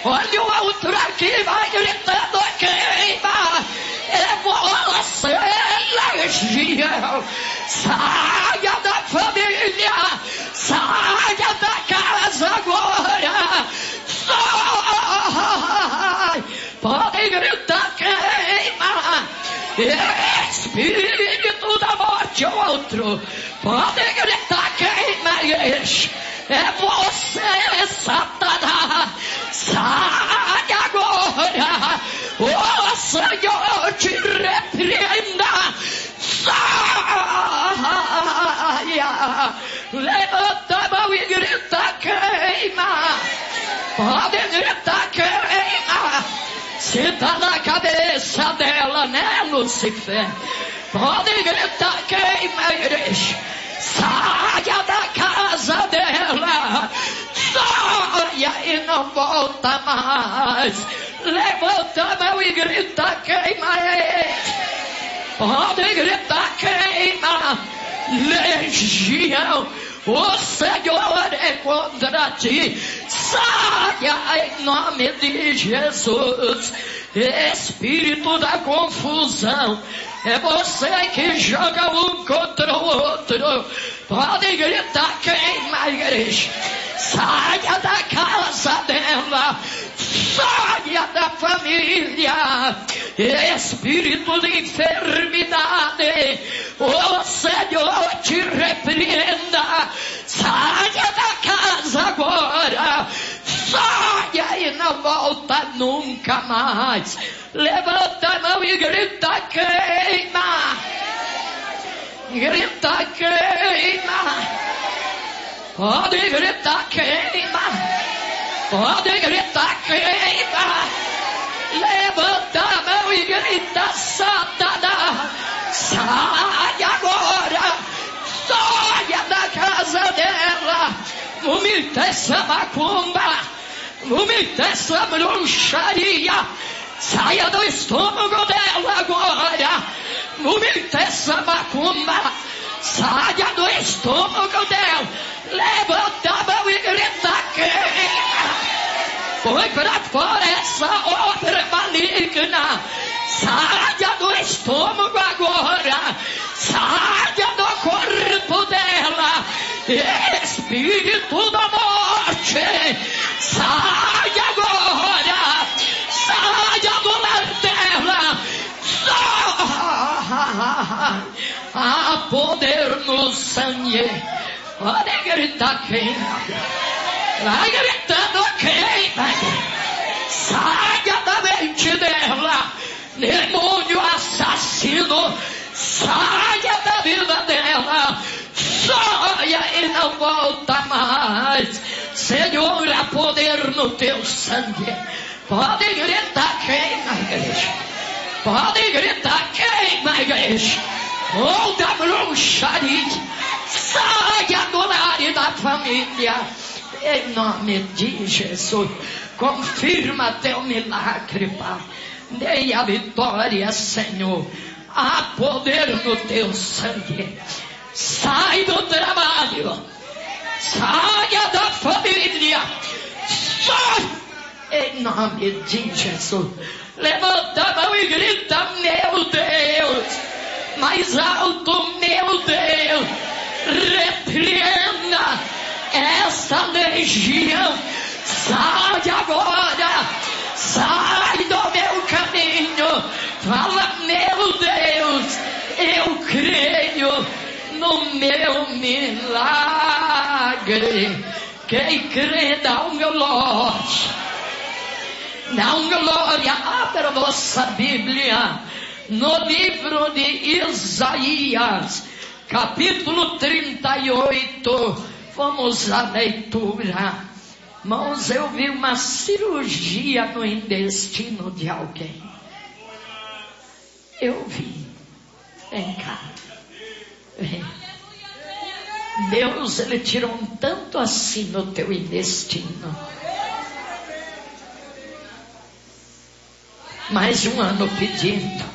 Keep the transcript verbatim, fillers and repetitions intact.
Olha o outro aqui, vai gritando, queima. É você, legião. Saia da família, saia da casa agora. Sai. Pode gritar, queima. Espírito da morte, outro. Pode gritar, queima. É você, Satanás. Sai agora. O Senhor te repreenda. Saia. Levanta a mão e grita, queima. Pode gritar, queima. Se está na cabeça dela, né, Lucifer? Pode gritar, queima, igreja. Saia da casa dela. Saia e não volta mais. Levanta a mão e grita, queima. Pode gritar, queima. Legião, o Senhor é contra ti. Saia em nome de Jesus. Espírito da confusão, é você que joga um contra o outro. Pode gritar, queima, igreja. Saia da casa dela. Saia da família. Espírito de enfermidade, o Senhor te repreenda. Saia da casa agora. Saia e não volta nunca mais. Levanta a mão e grita, queima. Grita, queima. Pode gritar, queima. Pode gritar, queima. Levanta a mão e grita, Satanás. Saia agora. Saia da casa dela. Vomita essa macumba. Vomita essa bruxaria. Saia do estômago dela agora. Vomita essa macumba. Saia do estômago dela. Levanta a mão e grita, queima. Põe para fora essa obra maligna. Saia do estômago agora. Saia do corpo dela. Espírito da morte. Saia agora. Saia do lar dela. Saia. Há poder no sangue. Pode gritar, queima. Vai gritando, queima. Saia da mente dela. Demônio assassino. Saia da vida dela. Saia e não volta mais. Senhor, há poder no teu sangue. Pode gritar, queima, igreja. Pode gritar, queima, igreja. Toda bruxaria. Saia do lar e da família. Em nome de Jesus. Confirma teu milagre, Pai. Dei a vitória, Senhor. Há poder no teu sangue. Sai do trabalho. Saia da família. Sai. Em nome de Jesus. Levanta a mão e grita, meu Deus. Mais alto, meu Deus. Repreenda essa legião. Sai agora. Sai do meu caminho. Fala, meu Deus. Eu creio no meu milagre. Quem crê, dá um glória. Dá um glória. Abra a vossa Bíblia no livro de Isaías, capítulo trinta e oito. Vamos à leitura. Irmãos, eu vi uma cirurgia no intestino de alguém. Eu vi. Vem cá. Vem. Deus, Ele tirou um tanto assim no teu intestino. Mais um ano pedindo.